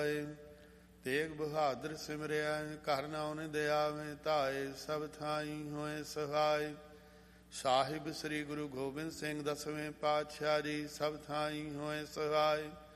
ਤੇਗ ਬਹਾਦਰ ਸਿਮਰਿਆ ਘਰ ਨਾਉ ਦਿਆਵੇਂ ਧਾਏ ਸਭ ਥਾਈ ਹੋਏ ਸਹਾਈ। ਸਾਹਿਬ ਸ੍ਰੀ ਗੁਰੂ ਗੋਬਿੰਦ ਸਿੰਘ 10ਵੇਂ ਪਾਤਸ਼ਾਹ ਜੀ ਸਭ ਥਾਈ ਹੋਏ ਸਹਾਈ।